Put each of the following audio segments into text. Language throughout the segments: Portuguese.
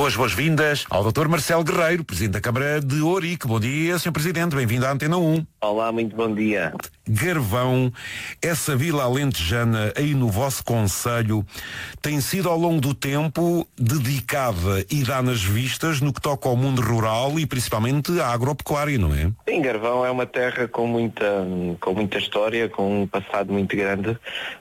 as boas-vindas ao Dr. Marcelo Guerreiro, Presidente da Câmara de Ourique. Bom dia, Sr. Presidente, bem-vindo à Antena 1. Olá, muito bom dia. Garvão, essa vila alentejana aí no vosso concelho, tem sido ao longo do tempo dedicada e dá nas vistas no que toca ao mundo rural e principalmente à agropecuária, não é? Sim, Garvão é uma terra com muita história, com um passado muito grande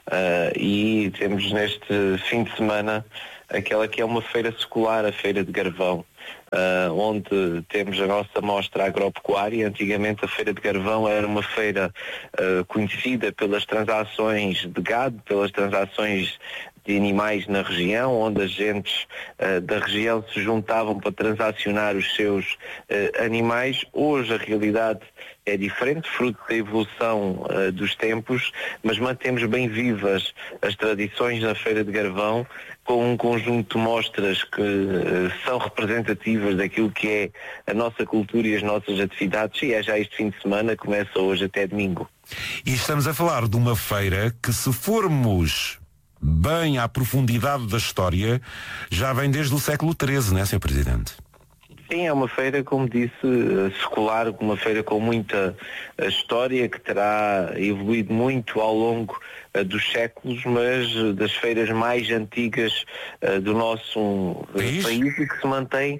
e temos neste fim de semana aquela que é uma feira secular, a Feira de Garvão. Onde temos a nossa mostra agropecuária. Antigamente a Feira de Garvão era uma feira conhecida pelas transações de gado, pelas transações de animais na região, onde as gentes da região se juntavam para transacionar os seus animais. Hoje a realidade é diferente, fruto da evolução dos tempos, mas mantemos bem vivas as tradições na Feira de Garvão, com um conjunto de mostras que são representativas daquilo que é a nossa cultura e as nossas atividades, e é já este fim de semana, começa hoje até domingo. E estamos a falar de uma feira que, se formos bem à profundidade da história, já vem desde o século XIII, não é, Sr. Presidente? Sim, é uma feira, como disse, secular, uma feira com muita história, que terá evoluído muito ao longo dos séculos, mas das feiras mais antigas do nosso país e que se mantém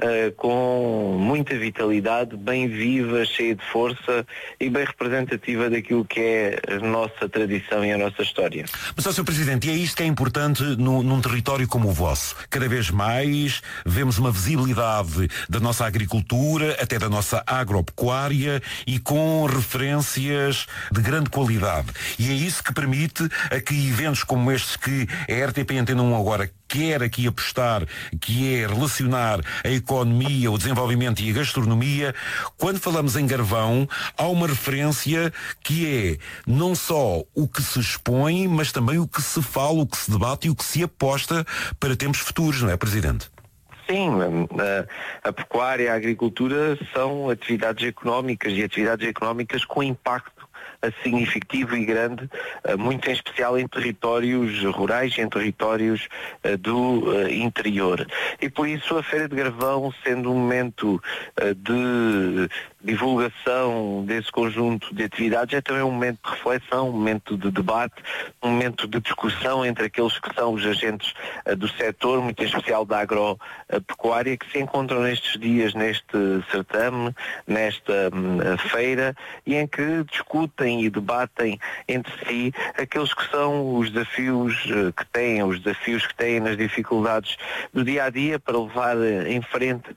com muita vitalidade, bem viva, cheia de força e bem representativa daquilo que é a nossa tradição e a nossa história. Mas, Sr. Presidente, e é isto que é importante num território como o vosso. Cada vez mais vemos uma visibilidade da nossa agricultura, até da nossa agropecuária, e com referências de grande qualidade. E é isso que permite a que eventos como estes que a RTP Antena 1 agora quer aqui apostar, que é relacionar a economia, o desenvolvimento e a gastronomia. Quando falamos em Garvão, há uma referência que é não só o que se expõe, mas também o que se fala, o que se debate e o que se aposta para tempos futuros, não é, Presidente? Sim, a pecuária e a agricultura são atividades económicas e atividades económicas com impacto significativo e grande, muito em especial em territórios rurais e em territórios do interior. E por isso a Feira de Garvão, sendo um momento de divulgação desse conjunto de atividades, é também um momento de reflexão, um momento de debate, um momento de discussão entre aqueles que são os agentes do setor, muito em especial da agropecuária, que se encontram nestes dias, neste certame, nesta feira, e em que discutem e debatem entre si aqueles que são os desafios que têm nas dificuldades do dia-a-dia para levar em frente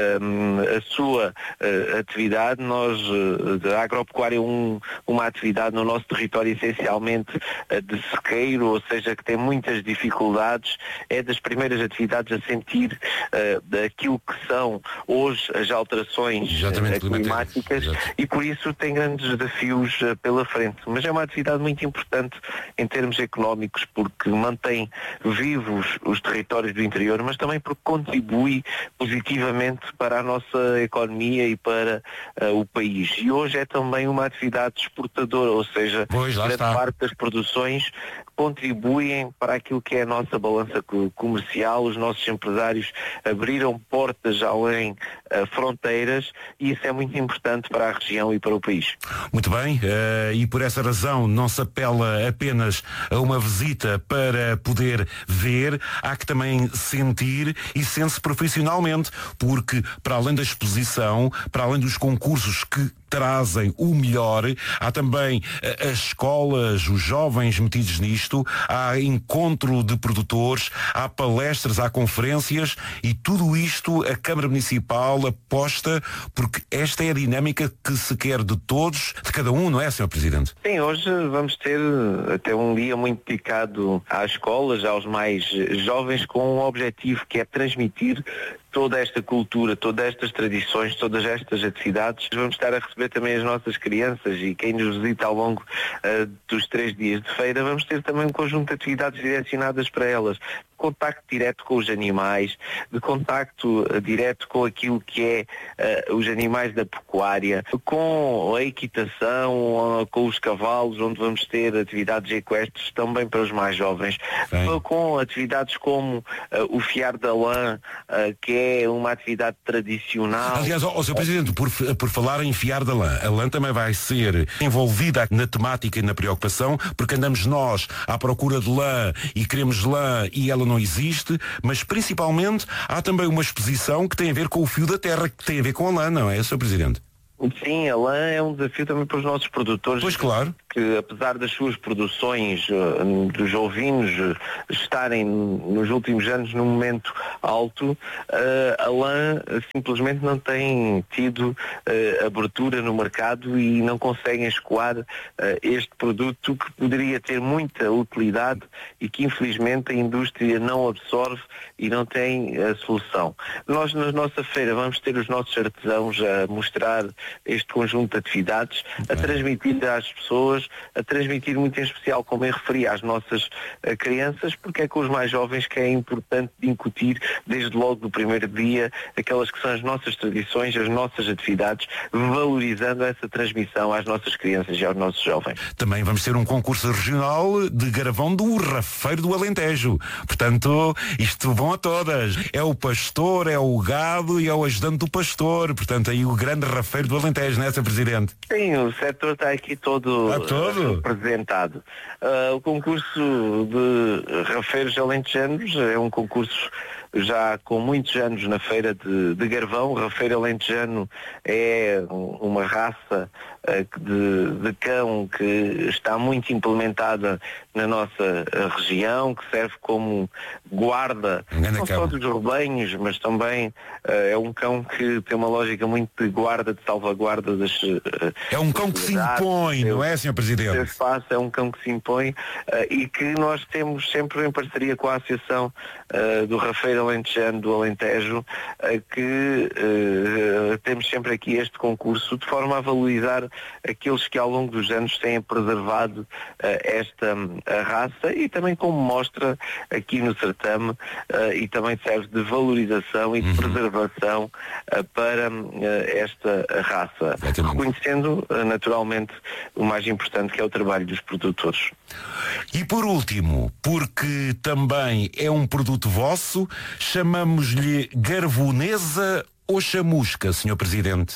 a sua atividade. Nós, a agropecuária é uma atividade no nosso território essencialmente de sequeiro, ou seja, que tem muitas dificuldades, é das primeiras atividades a sentir daquilo que são hoje as alterações climáticas. E por isso tem grandes desafios pela frente. Mas é uma atividade muito importante em termos económicos, porque mantém vivos os territórios do interior, mas também porque contribui positivamente para a nossa economia e para o país. E hoje é também uma atividade exportadora, ou seja, grande parte das produções contribuem para aquilo que é a nossa balança comercial. Os nossos empresários abriram portas além fronteiras, e isso é muito importante para a região e para o país. Muito bem, e por essa razão não se apela apenas a uma visita para poder ver, há que também sentir, e sente-se profissionalmente, porque para além da exposição, para além dos concursos que trazem o melhor, há também as escolas, os jovens metidos nisto, há encontro de produtores, há palestras, há conferências, e tudo isto a Câmara Municipal aposta, porque esta é a dinâmica que se quer de todos, de cada um, não é, Sr. Presidente? Sim, hoje vamos ter até um dia muito dedicado às escolas, aos mais jovens, com um objetivo que é transmitir toda esta cultura, todas estas tradições, todas estas atividades. Vamos estar a receber também as nossas crianças, e quem nos visita ao longo dos 3 dias de feira, vamos ter também um conjunto de atividades direcionadas para elas. contacto direto com os animais, de contacto direto com aquilo que é os animais da pecuária, com a equitação, com os cavalos, onde vamos ter atividades equestres também para os mais jovens, com atividades como o fiar da lã, que é uma atividade tradicional. Aliás, Sr. Presidente, por falar em fiar da lã, a lã também vai ser envolvida na temática e na preocupação, porque andamos nós à procura de lã e queremos lã e ela não existe, mas principalmente há também uma exposição que tem a ver com o fio da terra, que tem a ver com a lã, não é, Sr. Presidente? Sim, a lã é um desafio também para os nossos produtores. Pois claro. Que apesar das suas produções dos ovinos estarem nos últimos anos num momento alto, a lã simplesmente não tem tido abertura no mercado e não conseguem escoar este produto que poderia ter muita utilidade e que infelizmente a indústria não absorve e não tem a solução. Nós na nossa feira vamos ter os nossos artesãos a mostrar este conjunto de atividades, a transmitir às pessoas, a transmitir muito em especial, como eu referi, às nossas crianças, porque é com os mais jovens que é importante incutir desde logo do primeiro dia aquelas que são as nossas tradições, as nossas atividades, valorizando essa transmissão às nossas crianças e aos nossos jovens. Também vamos ter um concurso regional de garavão do Rafeiro do Alentejo. Portanto, isto vão a todas. É o pastor, é o gado e é o ajudante do pastor. Portanto, aí o grande Rafeiro do Alentejo, não é, Sr. Presidente? Sim, o setor está aqui todo representado. O concurso de rafeiros alentejanos é um concurso já com muitos anos na feira de Garvão. O rafeiro alentejano é uma raça de cão que está muito implementada na nossa região, que serve como guarda, não só dos rebanhos, mas também é um cão que tem uma lógica muito de guarda, de salvaguarda das... É um cão que se impõe, não é, Sr. Presidente? Espaço, é um cão que se impõe e que nós temos sempre em parceria com a Associação do Rafeiro Alentejano do Alentejo, que temos sempre aqui este concurso de forma a valorizar aqueles que ao longo dos anos têm preservado esta raça e também como mostra aqui no certame e também serve de valorização e de preservação para esta raça, reconhecendo naturalmente o mais importante, que é o trabalho dos produtores. E por último, porque também é um produto vosso, chamamos-lhe garvonesa ou chamusca, Sr. Presidente?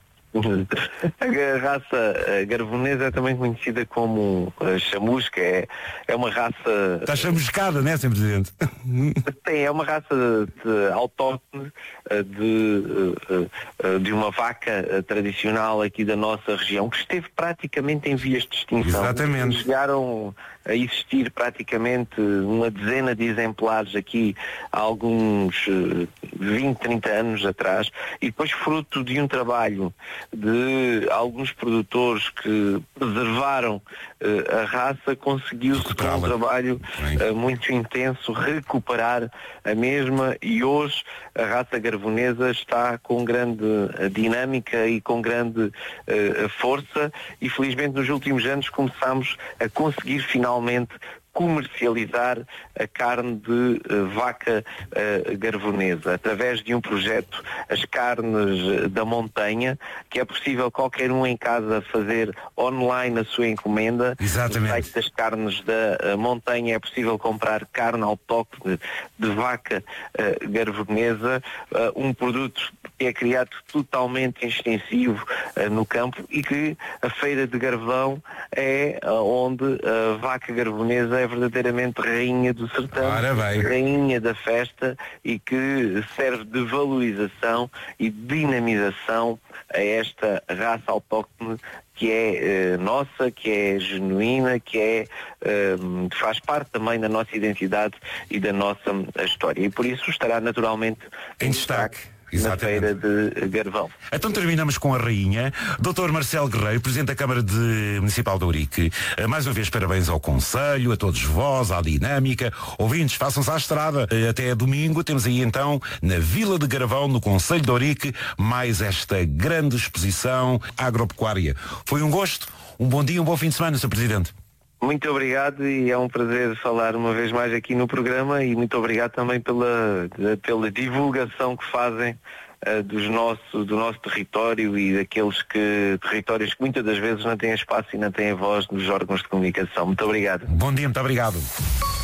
A raça garvonesa é também conhecida como chamusca, é uma raça... Está chamuscada, não é, Sr. Presidente? Sim, é uma raça autóctone de uma vaca tradicional aqui da nossa região, que esteve praticamente em vias de extinção. Exatamente. Chegaram a existir praticamente uma dezena de exemplares aqui há alguns 20, 30 anos atrás, e depois fruto de um trabalho de alguns produtores que preservaram a raça, conseguiu-se com um trabalho muito intenso recuperar a mesma, e hoje a raça garvonesa está com grande dinâmica e com grande força, e felizmente nos últimos anos começamos a conseguir finalmente comercializar a carne de vaca garvonesa através de um projeto, as carnes da montanha, que é possível qualquer um em casa fazer online a sua encomenda. Exatamente. No site das carnes da montanha é possível comprar carne autóctone de vaca garvonesa, um produto que é criado totalmente extensivo no campo, e que a feira de Garvão é onde a vaca garvonesa é verdadeiramente rainha do sertão, rainha da festa, e que serve de valorização e dinamização a esta raça autóctone que é nossa, que é genuína, que faz parte também da nossa identidade e da nossa história, e por isso estará naturalmente em destaque na feira de Garvão. Então terminamos com a rainha, Dr. Marcelo Guerreiro, Presidente da Câmara Municipal de Ourique. Mais uma vez parabéns ao Conselho, a todos vós, à dinâmica. Ouvintes, façam-se à estrada. Até domingo temos aí então, na Vila de Garvão, no Conselho de Ourique, mais esta grande exposição agropecuária. Foi um gosto, um bom dia, um bom fim de semana, Sr. Presidente. Muito obrigado e é um prazer falar uma vez mais aqui no programa e muito obrigado também pela divulgação que fazem do nosso território e daqueles territórios que muitas das vezes não têm espaço e não têm voz nos órgãos de comunicação. Muito obrigado. Bom dia, muito obrigado.